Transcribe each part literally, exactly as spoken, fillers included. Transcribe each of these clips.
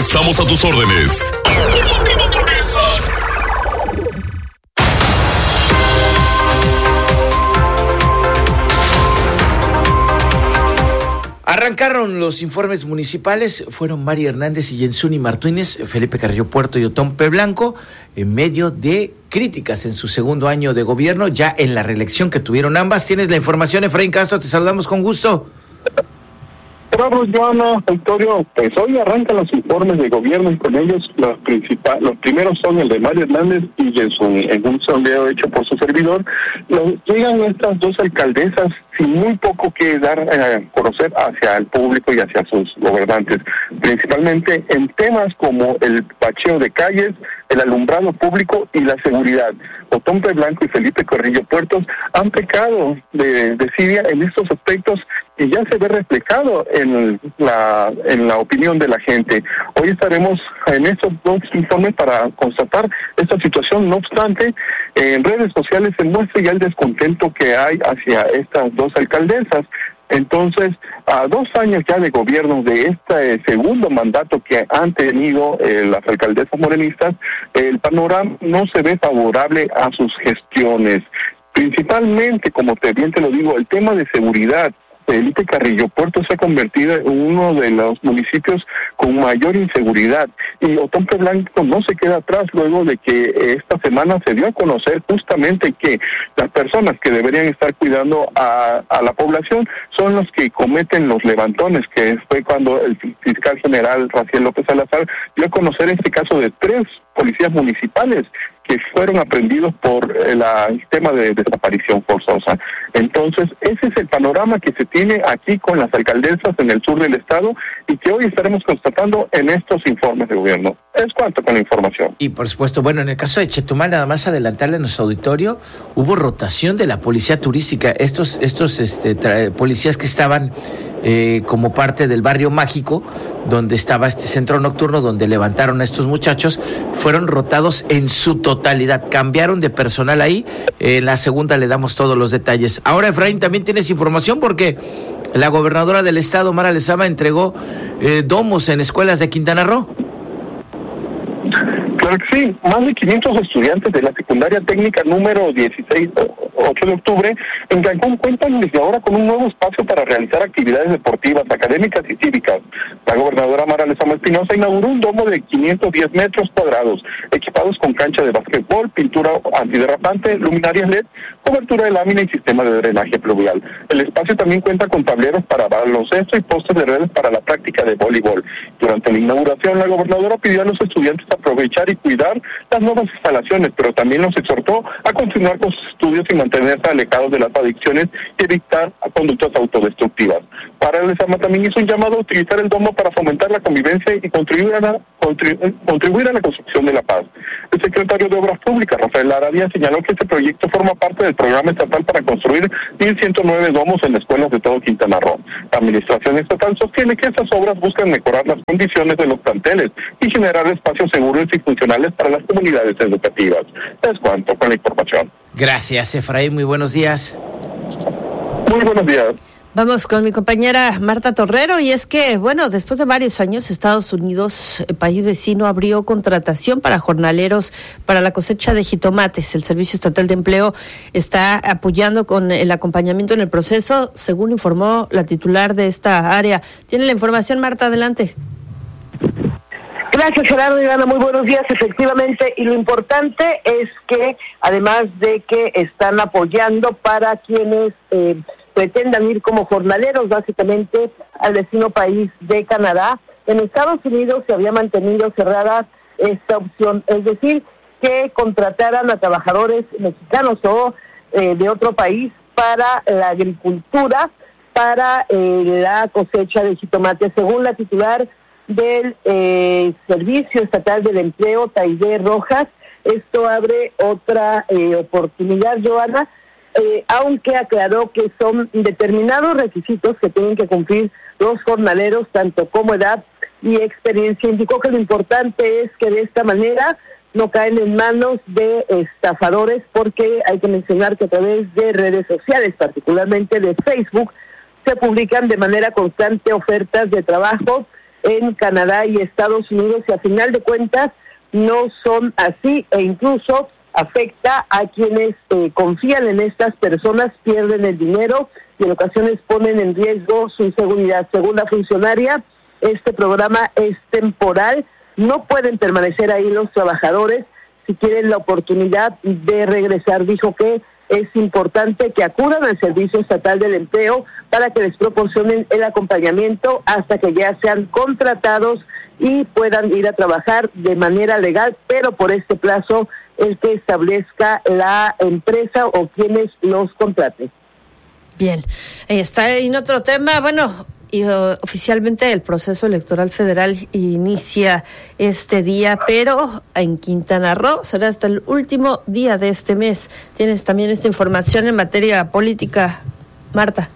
Estamos a tus órdenes. Arrancaron los informes municipales, fueron Mari Hernández y Jensuni Martínez, Felipe Carrillo Puerto y Otompe Blanco, en medio de críticas en su segundo año de gobierno, ya en la reelección que tuvieron ambas. Tienes la información, Efraín Castro, te saludamos con gusto. Bravo, Joana, Victorio, pues hoy arrancan los informes de gobierno y con ellos los principales, los primeros son el de María Hernández y Jensuni. En un sondeo hecho por su servidor, los, llegan estas dos alcaldesas sin muy poco que dar a eh, conocer hacia el público y hacia sus gobernantes, principalmente en temas como el bacheo de calles, el alumbrado público y la seguridad. Otompe Blanco y Felipe Carrillo Puertos han pecado de desidia en estos aspectos y ya se ve reflejado en la en la opinión de la gente. Hoy estaremos en estos dos informes para constatar esta situación. No obstante, en redes sociales se muestra ya el descontento que hay hacia estas dos alcaldesas. Entonces, a dos años ya de gobierno de este eh, segundo mandato que han tenido eh, las alcaldesas morenistas, el panorama no se ve favorable a sus gestiones. Principalmente, como te bien te lo digo, el tema de seguridad. Felipe Carrillo Puerto se ha convertido en uno de los municipios con mayor inseguridad y Otompe Blanco no se queda atrás luego de que esta semana se dio a conocer justamente que las personas que deberían estar cuidando a, a la población son los que cometen los levantones, que fue cuando el fiscal general Raciel López Salazar dio a conocer este caso de tres policías municipales que fueron aprendidos por el, el tema de desaparición forzosa. Entonces, ese es el panorama que se tiene aquí con las alcaldesas en el sur del estado y que hoy estaremos constatando en estos informes de gobierno. Es cuanto con la información. Y por supuesto, bueno, en el caso de Chetumal, nada más adelantarle a nuestro auditorio, hubo rotación de la policía turística. Estos, estos este, tra- policías que estaban eh, como parte del barrio mágico, donde estaba este centro nocturno, donde levantaron a estos muchachos, fueron rotados en su totalidad, cambiaron de personal ahí. En la segunda le damos todos los detalles. Ahora, Efraín, también tienes información porque la gobernadora del estado, Mara Lezama, entregó eh, domos en escuelas de Quintana Roo. Claro que sí, más de quinientos estudiantes de la secundaria técnica número dieciséis, ocho de octubre, en Cancún cuentan desde ahora con un nuevo espacio para realizar actividades deportivas, académicas y cívicas. La gobernadora Mara Lezama Espinosa inauguró un domo de quinientos diez metros cuadrados, equipados con cancha de básquetbol, pintura antiderrapante, luminarias L E D, cobertura de lámina y sistema de drenaje pluvial. El espacio también cuenta con tableros para baloncesto y postes de redes para la práctica de voleibol. Durante la inauguración, la gobernadora pidió a los estudiantes aprovechar y cuidar las nuevas instalaciones, pero también los exhortó a continuar con sus estudios y mantenerse alejados de las adicciones y evitar conductas autodestructivas. Para Lezama también hizo un llamado a utilizar el domo para fomentar la convivencia y contribuir a la, contribu- contribuir a la construcción de la paz. El secretario de Obras Públicas, Rafael Aradia, señaló que este proyecto forma parte del programa estatal para construir mil ciento nueve domos en escuelas de todo Quintana Roo. La administración estatal sostiene que estas obras buscan mejorar las condiciones de los planteles y generar espacios seguros y funcionales para las comunidades educativas. Es cuanto con la información. Gracias, Efraín, muy buenos días. Muy buenos días. Vamos con mi compañera Marta Torrero, y es que, bueno, después de varios años, Estados Unidos, el país vecino, abrió contratación para jornaleros para la cosecha de jitomates. El Servicio Estatal de Empleo está apoyando con el acompañamiento en el proceso, según informó la titular de esta área. Tiene la información, Marta, adelante. Gracias, Gerardo y Ivana, muy buenos días, efectivamente, y lo importante es que, además de que están apoyando para quienes eh, pretendan ir como jornaleros, básicamente, al vecino país de Canadá, en Estados Unidos se había mantenido cerrada esta opción, es decir, que contrataran a trabajadores mexicanos o eh, de otro país para la agricultura, para eh, la cosecha de jitomate, según la titular del eh, Servicio Estatal del Empleo, Taide Rojas. Esto abre otra eh, oportunidad, Joana, eh, aunque aclaró que son determinados requisitos que tienen que cumplir los jornaleros, tanto como edad y experiencia. Indicó que lo importante es que de esta manera no caen en manos de estafadores, porque hay que mencionar que a través de redes sociales, particularmente de Facebook, se publican de manera constante ofertas de trabajo en Canadá y Estados Unidos, y a final de cuentas no son así, e incluso afecta a quienes eh, confían en estas personas, pierden el dinero y en ocasiones ponen en riesgo su seguridad. Según la funcionaria, este programa es temporal, no pueden permanecer ahí los trabajadores si quieren la oportunidad de regresar. Dijo que es importante que acudan al Servicio Estatal del Empleo para que les proporcionen el acompañamiento hasta que ya sean contratados y puedan ir a trabajar de manera legal, pero por este plazo el que establezca la empresa o quienes los contraten. Bien, está en otro tema, bueno, y uh, oficialmente el proceso electoral federal inicia este día, pero en Quintana Roo será hasta el último día de este mes. Tienes también esta información en materia política, Marta.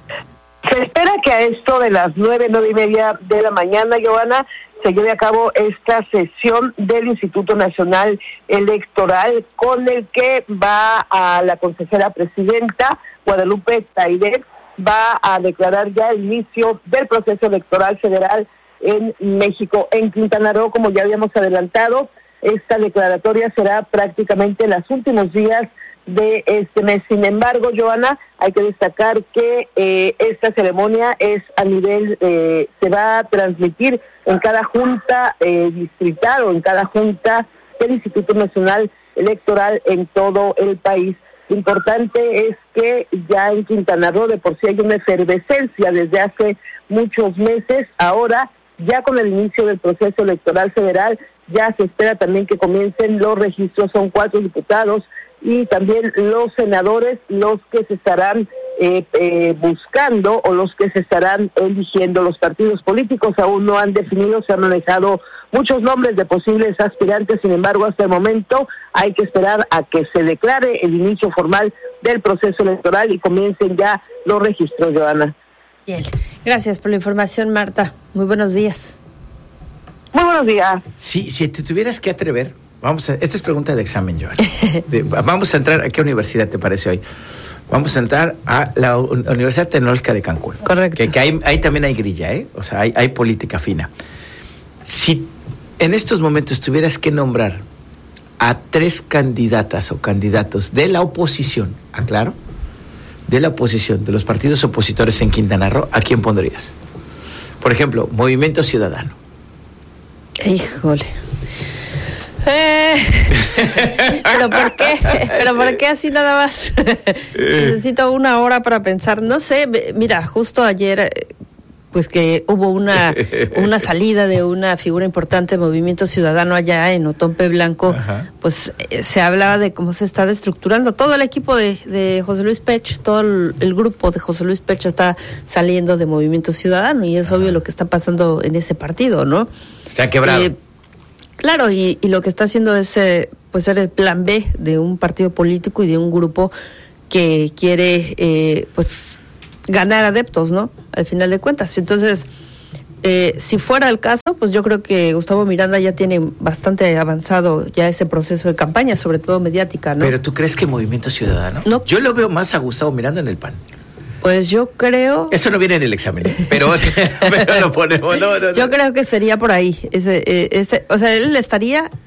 Se espera que a esto de las nueve, nueve y media de la mañana, Joana, se lleve a cabo esta sesión del Instituto Nacional Electoral, con el que va a la consejera presidenta, Guadalupe Tairé, va a declarar ya el inicio del proceso electoral federal en México. En Quintana Roo, como ya habíamos adelantado, esta declaratoria será prácticamente en los últimos días de este mes. Sin embargo, Joana, hay que destacar que eh, esta ceremonia es a nivel, eh, se va a transmitir en cada junta eh, distrital o en cada junta del Instituto Nacional Electoral en todo el país. Lo importante es que ya en Quintana Roo de por sí hay una efervescencia desde hace muchos meses. Ahora, ya con el inicio del proceso electoral federal, ya se espera también que comiencen los registros. Son cuatro diputados y también los senadores los que se estarán eh, eh, buscando o los que se estarán eligiendo. Los partidos políticos aún no han definido, se han manejado muchos nombres de posibles aspirantes. Sin embargo, hasta el momento hay que esperar a que se declare el inicio formal del proceso electoral y comiencen ya los registros, Joana. Bien, gracias por la información, Marta. Muy buenos días. Muy buenos días. Sí, si te tuvieras que atrever, vamos a, esta es pregunta de examen, Joana. De, vamos a entrar, ¿a qué universidad te parece hoy? Vamos a entrar a la Universidad Tecnológica de Cancún. Correcto. Que, que ahí, ahí también hay grilla, ¿eh? O sea, hay, hay política fina. Si en estos momentos tuvieras que nombrar a tres candidatas o candidatos de la oposición, aclaro, de la oposición, de los partidos opositores en Quintana Roo, ¿a quién pondrías? Por ejemplo, Movimiento Ciudadano. Híjole. Eh, pero por qué, pero por qué así nada más. Necesito una hora para pensar. No sé, mira, justo ayer, pues que hubo una una salida de una figura importante de Movimiento Ciudadano allá en Otompe Blanco. Ajá. Pues eh, se hablaba de cómo se está destructurando todo el equipo de, de José Luis Pech, todo el, el grupo de José Luis Pech está saliendo de Movimiento Ciudadano y es Ajá. obvio lo que está pasando en ese partido, ¿no? Se ha quebrado. Eh, Claro, y, y lo que está haciendo es eh, pues ser el plan B de un partido político y de un grupo que quiere eh, pues ganar adeptos, ¿no? Al final de cuentas. Entonces, eh, si fuera el caso, pues yo creo que Gustavo Miranda ya tiene bastante avanzado ya ese proceso de campaña, sobre todo mediática, ¿no? ¿Pero tú crees que Movimiento Ciudadano? No. Yo lo veo más a Gustavo Miranda en el P A N. Pues yo creo... Eso no viene en el examen, pero, pero lo ponemos. No, no, no. Yo creo que sería por ahí. Ese, ese, o sea, él estaría